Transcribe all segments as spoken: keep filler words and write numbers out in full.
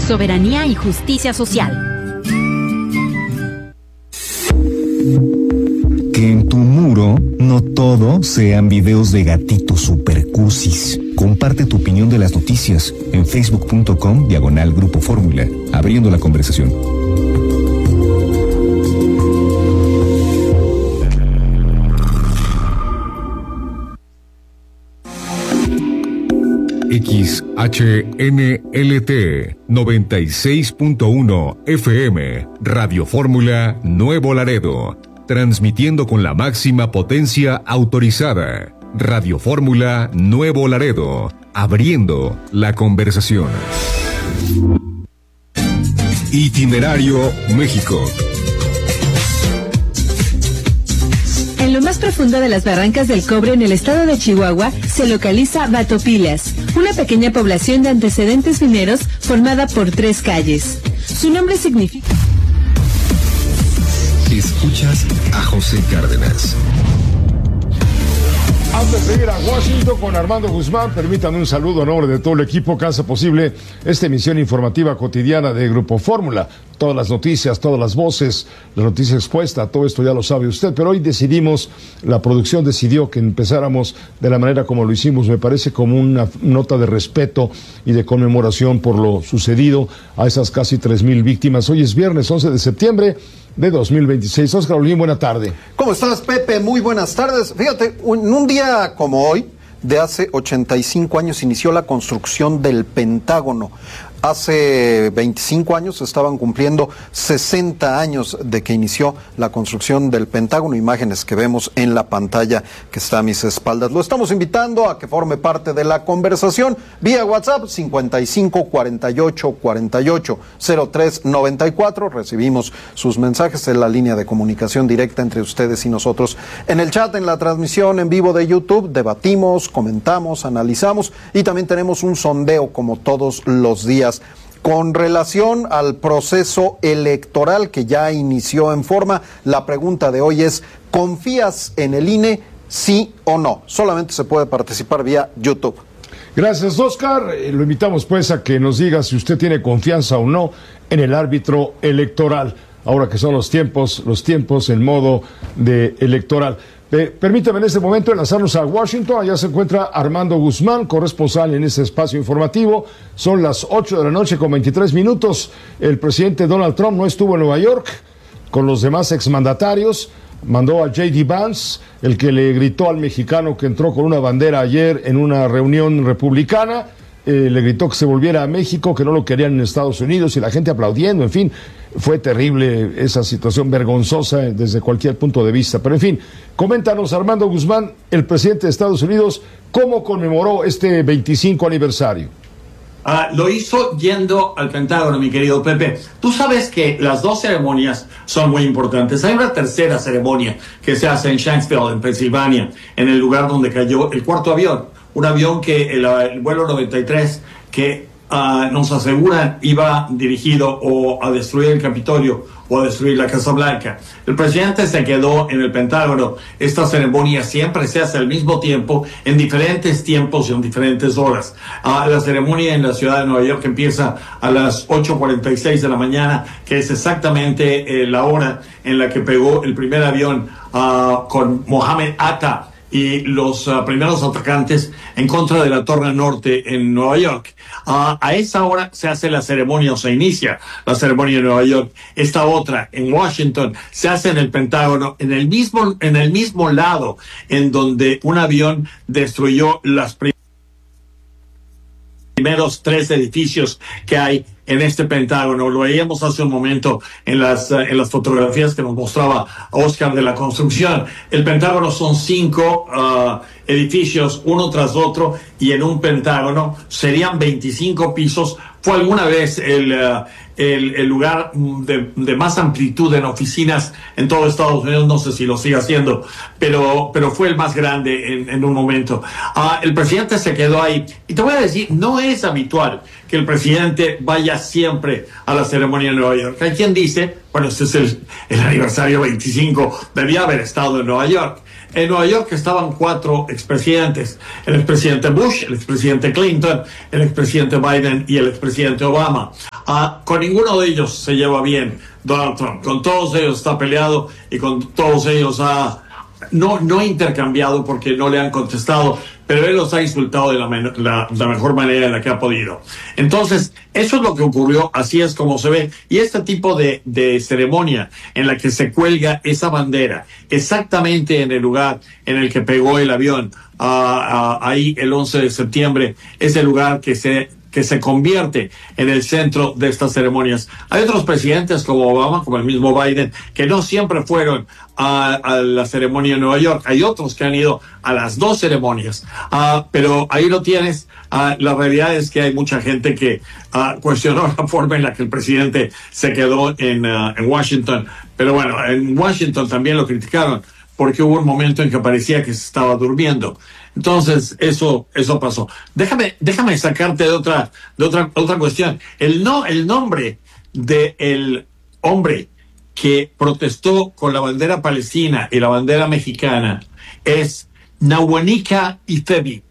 soberanía y justicia social. Que en tu muro no todo sean videos de gatitos supercursis. Comparte tu opinión de las noticias en facebook.com diagonal Grupo Fórmula, abriendo la conversación. X H N L T noventa y seis punto uno F M, Radio Fórmula Nuevo Laredo, transmitiendo con la máxima potencia autorizada. Radio Fórmula Nuevo Laredo, abriendo la conversación. Itinerario México. En lo más profundo de las barrancas del cobre en el estado de Chihuahua se localiza Batopilas, una pequeña población de antecedentes mineros formada por tres calles. Su nombre significa... Escuchas a José Cárdenas. Antes de ir a Washington con Armando Guzmán, permítanme un saludo a nombre de todo el equipo que hace posible esta emisión informativa cotidiana de Grupo Fórmula. Todas las noticias, todas las voces, la noticia expuesta, todo esto ya lo sabe usted, pero hoy decidimos, la producción decidió que empezáramos de la manera como lo hicimos, me parece como una nota de respeto y de conmemoración por lo sucedido a esas casi tres mil víctimas. Hoy es viernes once de septiembre de dos mil veintiséis. Oscar Olguín, buena tarde. ¿Cómo estás, Pepe? Muy buenas tardes. Fíjate, en un día como hoy, de hace ochenta y cinco años, inició la construcción del Pentágono. Hace veinticinco años estaban cumpliendo sesenta años de que inició la construcción del Pentágono, imágenes que vemos en la pantalla que está a mis espaldas. Lo estamos invitando a que forme parte de la conversación vía WhatsApp cincuenta y cinco cuarenta y ocho cuarenta y ocho cero tres noventa y cuatro. Recibimos sus mensajes en la línea de comunicación directa entre ustedes y nosotros. En el chat, en la transmisión en vivo de YouTube, debatimos, comentamos, analizamos y también tenemos un sondeo como todos los días. Con relación al proceso electoral que ya inició en forma, la pregunta de hoy es: ¿confías en el I N E, sí o no? Solamente se puede participar vía YouTube. Gracias, Oscar. Eh, lo invitamos pues a que nos diga si usted tiene confianza o no en el árbitro electoral, ahora que son los tiempos, los tiempos en modo de electoral. Eh, permítame en este momento enlazarnos a Washington. Allá se encuentra Armando Guzmán, corresponsal en este espacio informativo. Son las ocho de la noche con veintitrés minutos. El presidente Donald Trump no estuvo en Nueva York con los demás exmandatarios. Mandó a J D Vance, el que le gritó al mexicano que entró con una bandera ayer en una reunión republicana. Eh, le gritó que se volviera a México, que no lo querían en Estados Unidos, y la gente aplaudiendo. En fin, fue terrible esa situación, vergonzosa desde cualquier punto de vista. Pero en fin, coméntanos, Armando Guzmán, el presidente de Estados Unidos, ¿cómo conmemoró este veinticinco aniversario? Ah, lo hizo yendo al Pentágono, mi querido Pepe. Tú sabes que las dos ceremonias son muy importantes. Hay una tercera ceremonia que se hace en Shanksville, en Pensilvania, en el lugar donde cayó el cuarto avión. Un avión que el, el vuelo noventa y tres, que uh, nos aseguran iba dirigido o a destruir el Capitolio o a destruir la Casa Blanca. El presidente se quedó en el Pentágono. Esta ceremonia siempre se hace al mismo tiempo, en diferentes tiempos y en diferentes horas. Uh, la ceremonia en la ciudad de Nueva York empieza a las ocho cuarenta y seis de la mañana, que es exactamente eh, la hora en la que pegó el primer avión uh, con Mohammed Atta y los uh, primeros atacantes en contra de la Torre Norte en Nueva York. Uh, a esa hora se hace la ceremonia, o se inicia la ceremonia en Nueva York. Esta otra, en Washington, se hace en el Pentágono, en el mismo, en el mismo lado en donde un avión destruyó las primeros tres edificios que hay en este Pentágono. Lo veíamos hace un momento en las, uh, en las fotografías que nos mostraba Oscar de la construcción. El Pentágono son cinco uh, edificios, uno tras otro, y en un Pentágono serían veinticinco pisos. Fue alguna vez el, uh, el, el lugar de, de más amplitud en oficinas en todo Estados Unidos. No sé si lo sigue haciendo, pero, pero fue el más grande en, en un momento. Uh, el presidente se quedó ahí. Y te voy a decir, no es habitual que el presidente vaya siempre a la ceremonia en Nueva York. Hay quien dice, bueno, este es el, el aniversario veinticinco, debía haber estado en Nueva York. En Nueva York estaban cuatro expresidentes: el expresidente Bush, el expresidente Clinton, el expresidente Biden y el expresidente Obama. Uh, con ninguno de ellos se lleva bien Donald Trump. Con todos ellos está peleado y con todos ellos ha no, no intercambiado porque no le han contestado, pero él los ha insultado de la, la, la mejor manera en la que ha podido. Entonces, eso es lo que ocurrió, así es como se ve. Y este tipo de, de ceremonia en la que se cuelga esa bandera exactamente en el lugar en el que pegó el avión, uh, uh, ahí el once de septiembre, es el lugar que se... que se convierte en el centro de estas ceremonias. Hay otros presidentes como Obama, como el mismo Biden, que no siempre fueron a, a la ceremonia en Nueva York. Hay otros que han ido a las dos ceremonias. Uh, pero ahí lo tienes. Uh, la realidad es que hay mucha gente que uh, cuestionó la forma en la que el presidente se quedó en, uh, en Washington. Pero bueno, en Washington también lo criticaron porque hubo un momento en que parecía que se estaba durmiendo. Entonces, eso, eso pasó. Déjame, déjame sacarte de otra, de otra, otra cuestión. El no, el nombre de el hombre que protestó con la bandera palestina y la bandera mexicana es Nawalny Ifevi.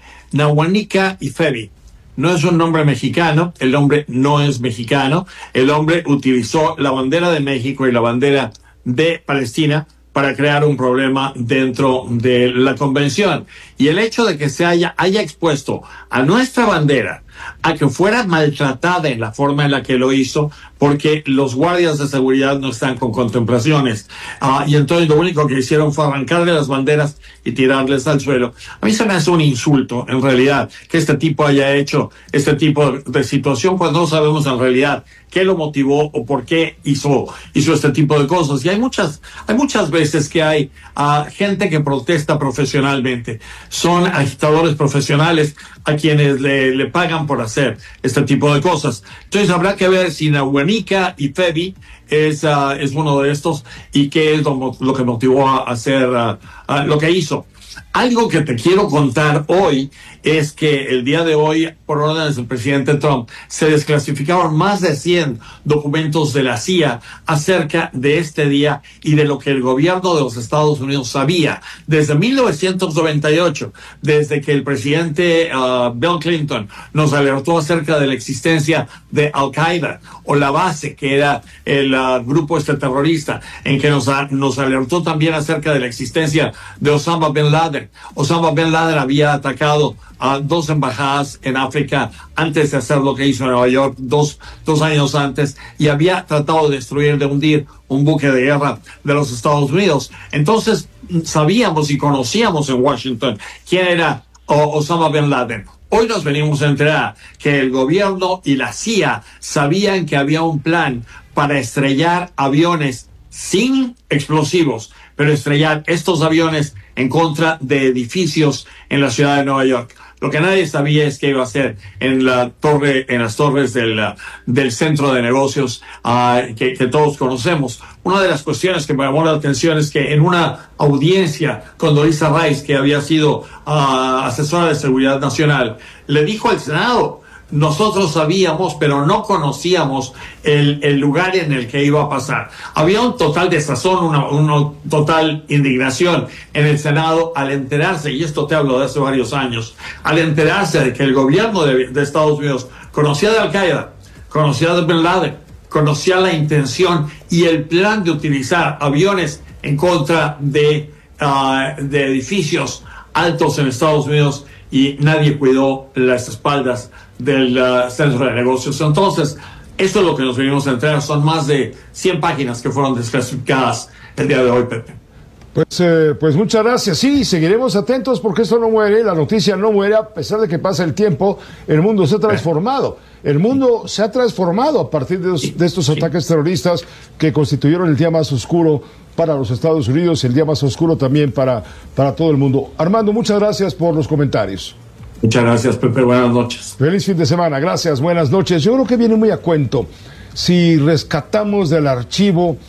Nawalny Ifevi. No es un nombre mexicano, el hombre no es mexicano. El hombre utilizó la bandera de México y la bandera de Palestina para crear un problema dentro de la convención. Y el hecho de que se haya, haya expuesto a nuestra bandera a que fuera maltratada en la forma en la que lo hizo, porque los guardias de seguridad no están con contemplaciones. Uh, y entonces lo único que hicieron fue arrancarle las banderas y tirarles al suelo. A mí se me hace un insulto, en realidad, que este tipo haya hecho este tipo de situación cuando no sabemos en realidad qué lo motivó o por qué hizo, hizo este tipo de cosas. Y hay muchas, hay muchas veces que hay uh, gente que protesta profesionalmente. Son agitadores profesionales a quienes le, le pagan por hacer este tipo de cosas. Entonces habrá que ver si Nawalny Ifevi es, uh, es uno de estos y qué es lo, lo que motivó a hacer uh, uh, lo que hizo. Algo que te quiero contar hoy es que el día de hoy, por órdenes del presidente Trump, se desclasificaron más de cien documentos de la C I A acerca de este día y de lo que el gobierno de los Estados Unidos sabía desde mil novecientos noventa y ocho, desde que el presidente uh, Bill Clinton nos alertó acerca de la existencia de Al-Qaeda o la base, que era el uh, grupo este terrorista, en que nos, nos alertó también acerca de la existencia de Osama Bin Laden. Osama Bin Laden había atacado a dos embajadas en África antes de hacer lo que hizo en Nueva York, dos, dos años antes, y había tratado de destruir, de hundir un buque de guerra de los Estados Unidos. Entonces sabíamos y conocíamos en Washington quién era Osama Bin Laden. Hoy nos venimos a enterar que el gobierno y la C I A sabían que había un plan para estrellar aviones sin explosivos, pero estrellar estos aviones en contra de edificios en la ciudad de Nueva York. Lo que nadie sabía es que iba a hacer en la torre, en las torres del, del centro de negocios uh, que, que todos conocemos. Una de las cuestiones que me llamó la atención es que en una audiencia con Condoleezza Rice, que había sido uh, asesora de seguridad nacional, le dijo al Senado: nosotros sabíamos, pero no conocíamos el, el lugar en el que iba a pasar. Había un total desazón, una, una total indignación en el Senado al enterarse, y esto te hablo de hace varios años, al enterarse de que el gobierno de, de Estados Unidos conocía de Al-Qaeda, conocía de Bin Laden, conocía la intención y el plan de utilizar aviones en contra de, uh, de edificios altos en Estados Unidos, y nadie cuidó las espaldas del uh, centro de negocios. Entonces, esto es lo que nos venimos a enterar. Son más de cien páginas que fueron desclasificadas el día de hoy, Pepe. Pues, eh, pues muchas gracias. Sí, seguiremos atentos porque esto no muere, la noticia no muere, a pesar de que pasa el tiempo, el mundo se ha transformado. El mundo se ha transformado a partir de, los, de estos ataques terroristas que constituyeron el día más oscuro para los Estados Unidos, el día más oscuro también para, para todo el mundo. Armando, muchas gracias por los comentarios. Muchas gracias, Pepe. Buenas noches. Feliz fin de semana. Gracias. Buenas noches. Yo creo que viene muy a cuento si rescatamos del archivo,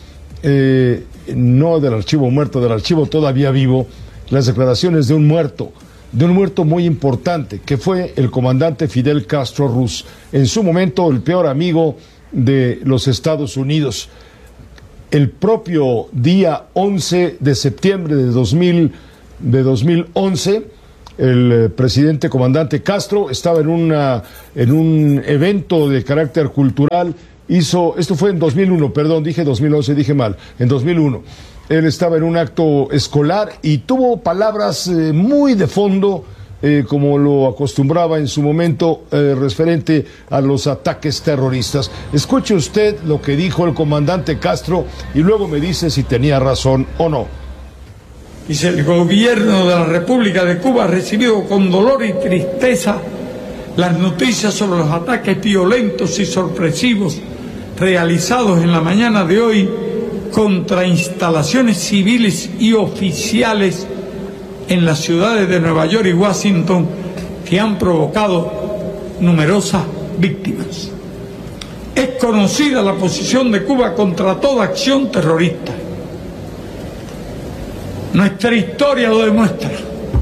eh, no del archivo muerto, del archivo todavía vivo, las declaraciones de un muerto, de un muerto muy importante, que fue el comandante Fidel Castro Ruz, en su momento el peor amigo de los Estados Unidos. El propio día once de septiembre de dos mil once, el eh, presidente comandante Castro estaba en, una, en un evento de carácter cultural, hizo, esto fue en dos mil uno, perdón, dije dos mil once, dije mal, en dos mil uno. Él estaba en un acto escolar y tuvo palabras eh, muy de fondo, eh, como lo acostumbraba en su momento, eh, referente a los ataques terroristas. Escuche usted lo que dijo el comandante Castro y luego me dice si tenía razón o no. Dice: el gobierno de la República de Cuba ha recibido con dolor y tristeza las noticias sobre los ataques violentos y sorpresivos realizados en la mañana de hoy contra instalaciones civiles y oficiales en las ciudades de Nueva York y Washington, que han provocado numerosas víctimas. Es conocida la posición de Cuba contra toda acción terrorista. Nuestra historia lo demuestra.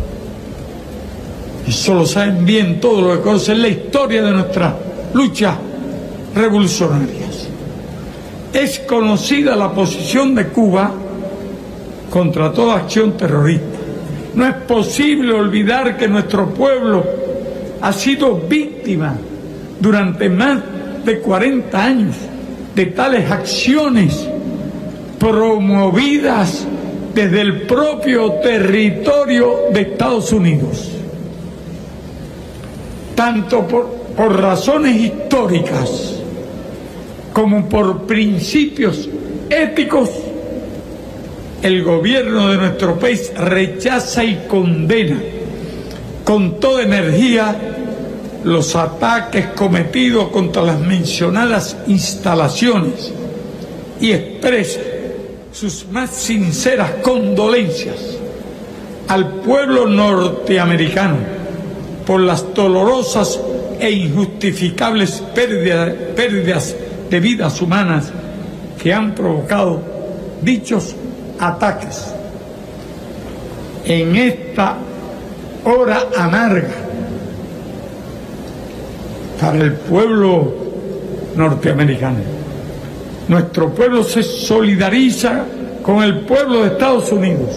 Y eso lo saben bien todos los que conocen la historia de nuestras luchas revolucionarias. Es conocida la posición de Cuba contra toda acción terrorista. No es posible olvidar que nuestro pueblo ha sido víctima durante más de cuarenta años de tales acciones promovidas desde el propio territorio de Estados Unidos, tanto por, por razones históricas como por principios éticos. El gobierno de nuestro país rechaza y condena con toda energía los ataques cometidos contra las mencionadas instalaciones y expresa sus más sinceras condolencias al pueblo norteamericano por las dolorosas e injustificables pérdidas, pérdidas de vidas humanas que han provocado dichos ataques. En esta hora amarga para el pueblo norteamericano, nuestro pueblo se solidariza con el pueblo de Estados Unidos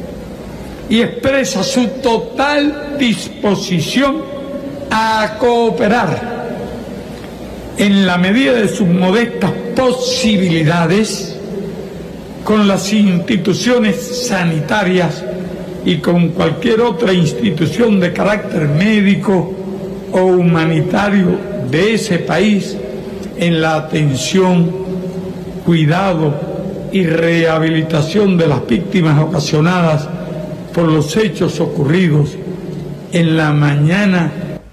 y expresa su total disposición a cooperar en la medida de sus modestas posibilidades con las instituciones sanitarias y con cualquier otra institución de carácter médico o humanitario de ese país en la atención, cuidado y rehabilitación de las víctimas ocasionadas por los hechos ocurridos en la mañana.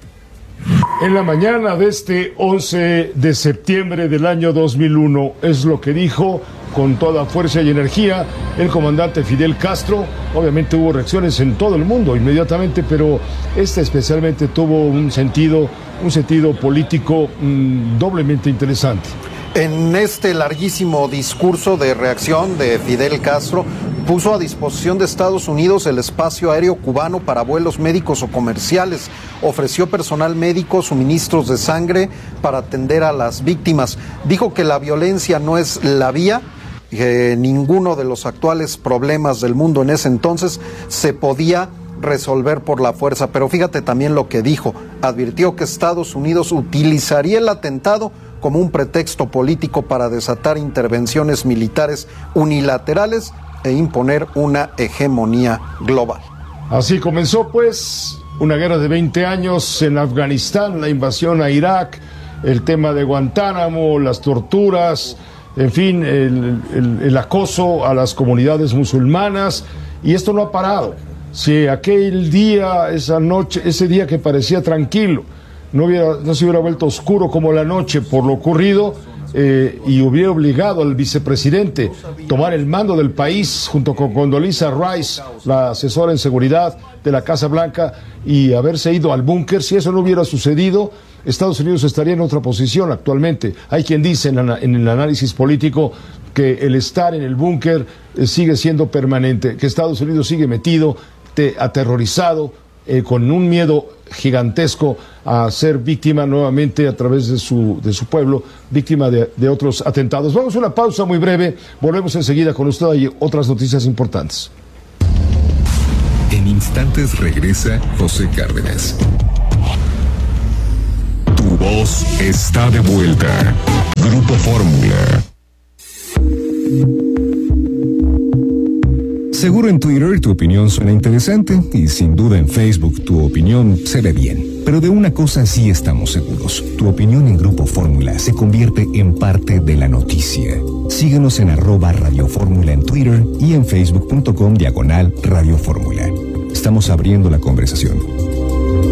En la mañana de este once de septiembre del año dos mil uno, es lo que dijo con toda fuerza y energía el comandante Fidel Castro. Obviamente hubo reacciones en todo el mundo inmediatamente, pero este especialmente tuvo un sentido, un sentido político mmm, doblemente interesante. En este larguísimo discurso de reacción de Fidel Castro, puso a disposición de Estados Unidos el espacio aéreo cubano para vuelos médicos o comerciales, ofreció personal médico, suministros de sangre para atender a las víctimas. Dijo que la violencia no es la vía, que ninguno de los actuales problemas del mundo en ese entonces se podía resolver por la fuerza. Pero fíjate también lo que dijo, advirtió que Estados Unidos utilizaría el atentado como un pretexto político para desatar intervenciones militares unilaterales e imponer una hegemonía global. Así comenzó pues una guerra de veinte años en Afganistán, la invasión a Irak, el tema de Guantánamo, las torturas, en fin, el, el, el acoso a las comunidades musulmanas, y esto no ha parado. Si aquel día, esa noche, ese día que parecía tranquilo, no, hubiera, no se hubiera vuelto oscuro como la noche por lo ocurrido, eh, y hubiera obligado al vicepresidente a tomar el mando del país junto con Condoleezza Rice, la asesora en seguridad de la Casa Blanca, y haberse ido al búnker, si eso no hubiera sucedido, Estados Unidos estaría en otra posición actualmente. Hay quien dice en, la, en el análisis político que el estar en el búnker eh, sigue siendo permanente, que Estados Unidos sigue metido, te, aterrorizado, eh, con un miedo gigantesco a ser víctima nuevamente a través de su, de su pueblo, víctima de, de otros atentados. Vamos a una pausa muy breve, volvemos enseguida con usted y otras noticias importantes. En instantes regresa José Cárdenas. Tu voz está de vuelta. Grupo Fórmula. Seguro en Twitter tu opinión suena interesante y sin duda en Facebook tu opinión se ve bien. Pero de una cosa sí estamos seguros. Tu opinión en Grupo Fórmula se convierte en parte de la noticia. Síguenos en arroba Radio Fórmula en Twitter y en facebook punto com diagonal Radio Fórmula. Estamos abriendo la conversación.